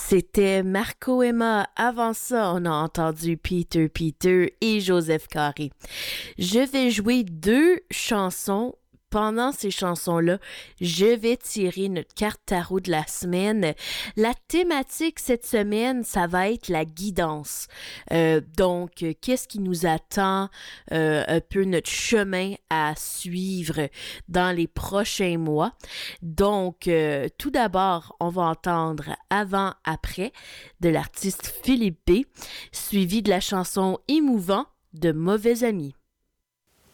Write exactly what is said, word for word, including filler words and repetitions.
C'était Marco Emma. Avant ça, on a entendu Peter Peter et Joseph Carré. Je vais jouer deux chansons. Pendant ces chansons-là, je vais tirer notre carte tarot de la semaine. La thématique cette semaine, ça va être la guidance. Euh, donc, qu'est-ce qui nous attend, euh, un peu notre chemin à suivre dans les prochains mois. Donc, euh, tout d'abord, on va entendre Avant, après de l'artiste Philippe B, suivi de la chanson Émouvant de Mauvais Amis.